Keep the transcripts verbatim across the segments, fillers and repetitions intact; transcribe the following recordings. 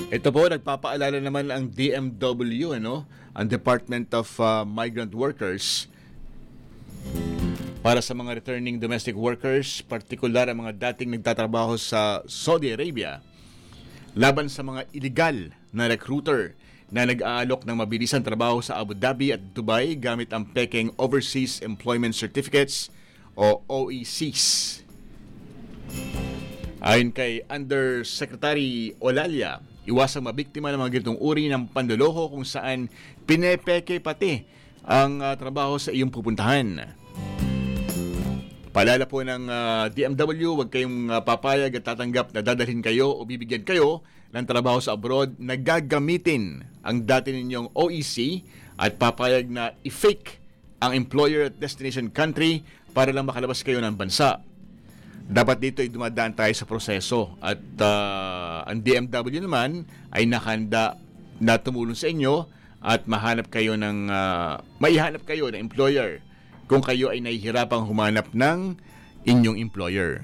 Ito po, nagpapaalala naman ang D M W, ano, ang Department of uh, Migrant Workers, para sa mga returning domestic workers, partikular ang mga dating nagtatrabaho sa Saudi Arabia, laban sa mga illegal na recruiter na nag-aalok ng mabilisang trabaho sa Abu Dhabi at Dubai gamit ang pekeng Overseas Employment Certificates o O E Cs. Ayon kay Undersecretary Olalia, iwasang mabiktima ng mga ganitong uri ng panloloko kung saan pinepeke pati ang uh, trabaho sa iyong pupuntahan. Paalala po ng uh, D M W, huwag kayong uh, papayag at tatanggap na dadalhin kayo o bibigyan kayo ng trabaho sa abroad na gagamitin ang dati ninyong O E C at papayag na i-fake ang employer at destination country para lang makalabas kayo ng bansa. Dapat dito ay dumadaan tayo sa proseso at uh, ang D M W naman ay nakahanda na tumulong sa inyo at mahanap kayo ng uh, maihanap kayo ng employer kung kayo ay nahihirapang humanap ng inyong employer.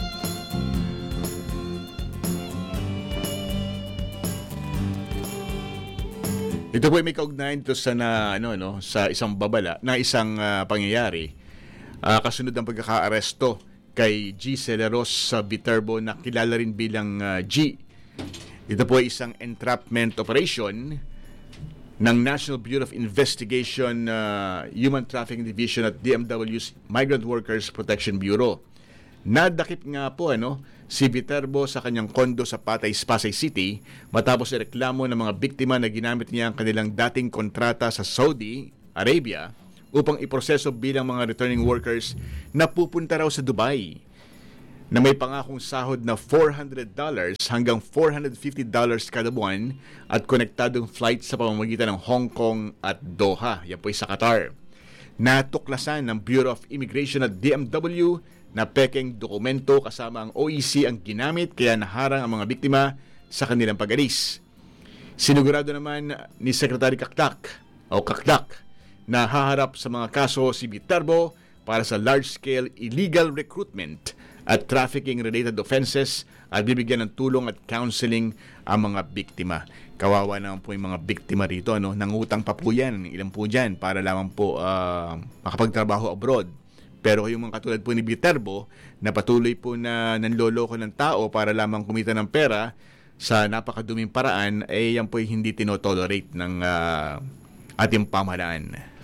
Ito po ay may kaugnayan dito sa na, ano no sa isang babala na isang uh, pangyayari uh, kasunod ng pagkakaaresto kay G. Celeros sa Viterbo na kilala rin bilang uh, G. Ito po ay isang entrapment operation ng National Bureau of Investigation uh, Human Trafficking Division at D M W's Migrant Workers Protection Bureau. Nadakip nga po ano si Viterbo sa kanyang kondo sa Patay, Pasay City matapos ireklamo ng mga biktima na ginamit niya ang kanilang dating kontrata sa Saudi Arabia upang iproseso bilang mga returning workers na pupunta raw sa Dubai na may pangakong sahod na four hundred dollars hanggang four hundred fifty dollars kada buwan at konektadong flight sa pamamagitan ng Hong Kong at Doha. Yan po ay sa Qatar. Natuklasan ng Bureau of Immigration at D M W na pekeng dokumento kasama ang O E C ang ginamit kaya naharang ang mga biktima sa kanilang pag-alis. Sinigurado naman ni Secretary Kakdak o Kakdak na haharap sa mga kaso si Viterbo para sa large-scale illegal recruitment at trafficking-related offenses at bibigyan ng tulong at counseling ang mga biktima. Kawawa naman po yung mga biktima rito. Ano? Nangutang pa po yan, ilan po dyan, para lamang po uh, makapagtrabaho abroad. Pero yung mga katulad po ni Viterbo na patuloy po na nanloloko ng tao para lamang kumita ng pera sa napakaduming paraan, eh yan po hindi tinotolerate ng uh, ating pamahalaan.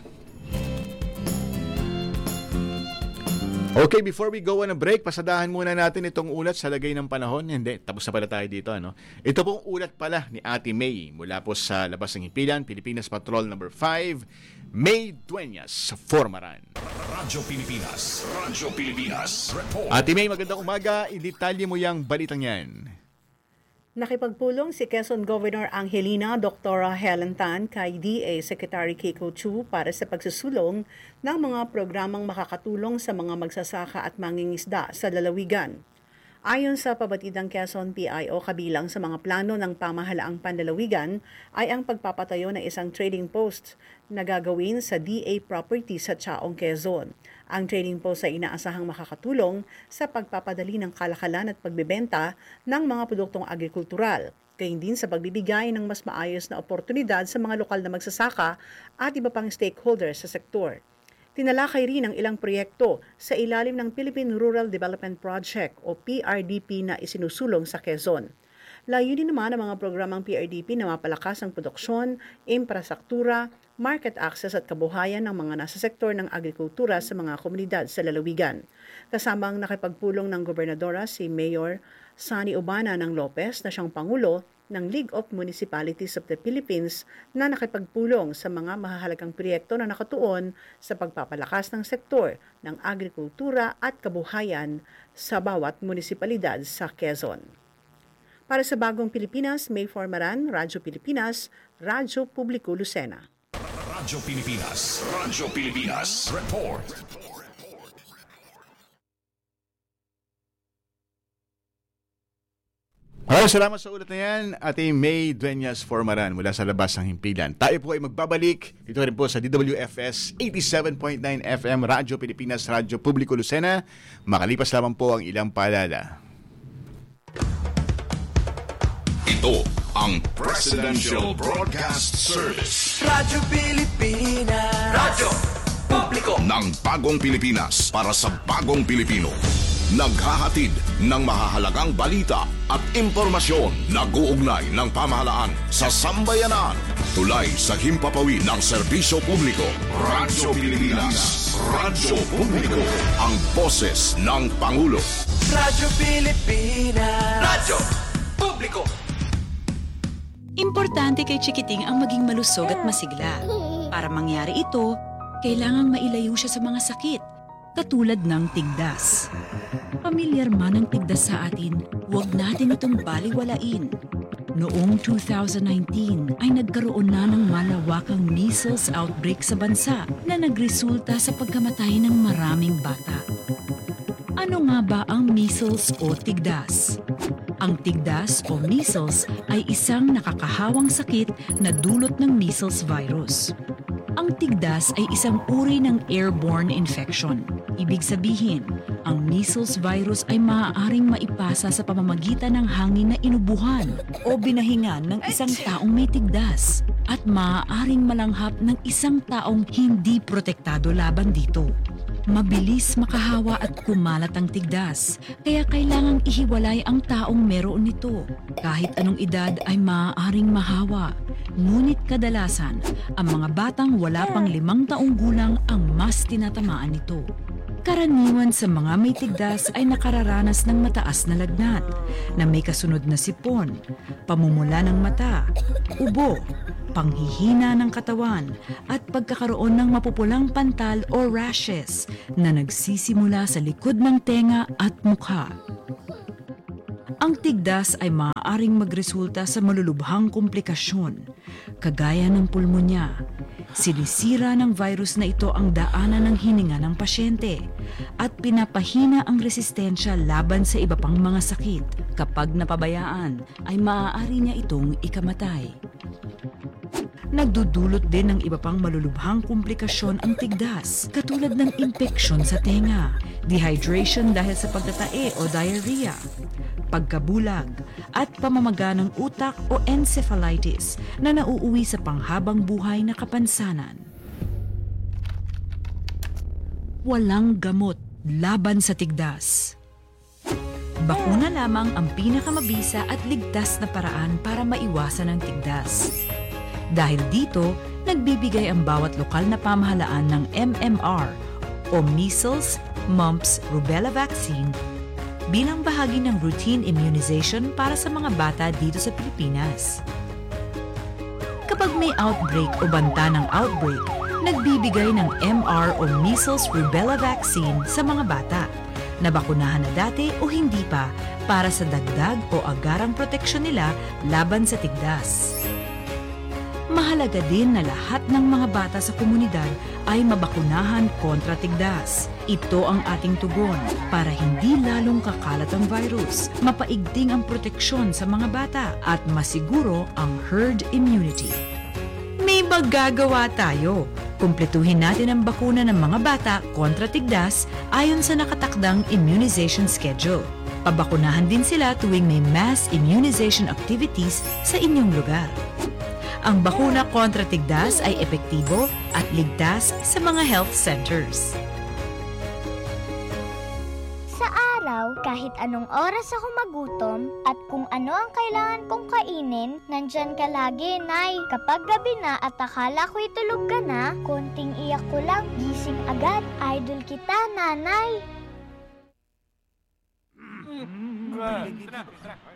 Okay, before we go on a break, pasadahan muna natin itong ulat sa lagay ng panahon. Hindi, tapos na pala tayo dito. Ano? Ito pong ulat pala ni Ate May mula po sa labas ng Himpilan, Pilipinas Patrol number five, May Dueñas, Formaran. Radyo Pilipinas, Radyo Pilipinas, report. Ate May, magandang umaga. Idetalye mo yung balitang yan. Nakipagpulong si Quezon Governor Angelina Doctor Helen Tan kay D A Secretary Kiko Chu para sa pagsusulong ng mga programang makakatulong sa mga magsasaka at mangingisda sa lalawigan. Ayon sa pabatidang Quezon P I O, kabilang sa mga plano ng pamahalaang panlalawigan ay ang pagpapatayo ng isang trading post na gagawin sa D A property sa Chaong, Quezon. Ang trading post ay inaasahang makakatulong sa pagpapadali ng kalakalan at pagbebenta ng mga produktong agrikultural, gayon din sa pagbibigay ng mas maayos na oportunidad sa mga lokal na magsasaka at iba pang stakeholders sa sektor. Tinalakay rin ang ilang proyekto sa ilalim ng Philippine Rural Development Project o P R D P na isinusulong sa Quezon. Layunin naman ang mga programang P R D P na mapalakas ang produksyon, infrastruktura, market access at kabuhayan ng mga nasa sektor ng agrikultura sa mga komunidad sa lalawigan. Kasama ang nakipagpulong ng gobernadora si Mayor Sani Ubana ng Lopez na siyang Pangulo ng League of Municipalities of the Philippines na nakipagpulong sa mga mahahalagang proyekto na nakatuon sa pagpapalakas ng sektor ng agrikultura at kabuhayan sa bawat munisipalidad sa Quezon. Para sa Bagong Pilipinas, May Formaran, Radyo Pilipinas, Radyo Publiko Lucena. Radyo Pilipinas, Radyo Pilipinas, report. Maraming salamat sa ulat na yan, Ate May Dueñas Formaran mula sa labas ng Himpilan. Tayo po ay magbabalik dito rin po sa D W F S eighty-seven point nine F M, Radyo Pilipinas, Radyo Publiko Lucena. Makalipas lamang po ang ilang paalala. Ito ang Presidential Broadcast Service. Radyo Pilipinas. Radyo Publiko ng bagong Pilipinas para sa bagong Pilipino. Naghahatid ng mahahalagang balita at impormasyon na guugnay ng pamahalaan sa sambayanan. Tulay sa himpapawid ng serbisyo publiko. Radyo Pilipinas. Radyo Publiko. Ang boses ng Pangulo. Radyo Pilipinas. Radyo Publiko. Importante kay Chikiting ang maging malusog at masigla. Para mangyari ito, kailangang mailayo siya sa mga sakit, katulad ng tigdas. Pamilyar man ang tigdas sa atin, huwag natin itong baliwalain. Noong two thousand nineteen ay nagkaroon na ng malawakang measles outbreak sa bansa na nagresulta sa pagkamatay ng maraming bata. Ano nga ba ang measles o tigdas? Ang tigdas o measles ay isang nakakahawang sakit na dulot ng measles virus. Ang tigdas ay isang uri ng airborne infection. Ibig sabihin, ang measles virus ay maaaring maipasa sa pamamagitan ng hangin na inubuhan o binahingan ng isang taong may tigdas at maaaring malanghap ng isang taong hindi protektado laban dito. Mabilis makahawa at kumalat ang tigdas, kaya kailangang ihiwalay ang taong meron nito. Kahit anong edad ay maaaring mahawa, ngunit kadalasan, ang mga batang wala pang limang taong gulang ang mas tinatamaan nito. Karaniwan sa mga may tigdas ay nakararanas ng mataas na lagnat, na may kasunod na sipon, pamumula ng mata, ubo, panghihina ng katawan, at pagkakaroon ng mapupulang pantal o rashes na nagsisimula sa likod ng tenga at mukha. Ang tigdas ay maaaring magresulta sa malulubhang komplikasyon, kagaya ng pulmonya. Sinisira ng virus na ito ang daanan ng hininga ng pasyente at pinapahina ang resistensya laban sa iba pang mga sakit. Kapag napabayaan, ay maaari niya itong ikamatay. Nagdudulot din ng iba pang malulubhang komplikasyon ang tigdas, katulad ng impeksyon sa tenga, dehydration dahil sa pagtatae o diarrhea, pagkabulag, at pamamaga ng utak o encephalitis na nauuwi sa panghabang buhay na kapansanan. Walang gamot laban sa tigdas. Bakuna lamang ang pinakamabisa at ligtas na paraan para maiwasan ang tigdas. Dahil dito, nagbibigay ang bawat lokal na pamahalaan ng M M R o Measles, Mumps, Rubella Vaccine bilang bahagi ng routine immunization para sa mga bata dito sa Pilipinas. Kapag may outbreak o banta ng outbreak, nagbibigay ng M R o Measles Rubella Vaccine sa mga bata na bakunahan na dati o hindi pa para sa dagdag o agarang proteksyon nila laban sa tigdas. Mahalaga din na lahat ng mga bata sa komunidad ay mabakunahan kontra tigdas. Ito ang ating tugon para hindi lalong kakalat ang virus, mapaigting ang proteksyon sa mga bata at masiguro ang herd immunity. May magagawa tayo. Kumpletuhin natin ang bakuna ng mga bata kontra tigdas ayon sa nakatakdang immunization schedule. Pabakunahan din sila tuwing may mass immunization activities sa inyong lugar. Ang bakuna kontra tigdas ay epektibo at ligtas sa mga health centers. Sa araw, kahit anong oras ako magutom at kung ano ang kailangan kong kainin, nandyan ka lagi, Nay. Kapag gabi na at akala ko'y tulog ka na, konting iyak ko lang, gising agad. Idol kita, Nanay.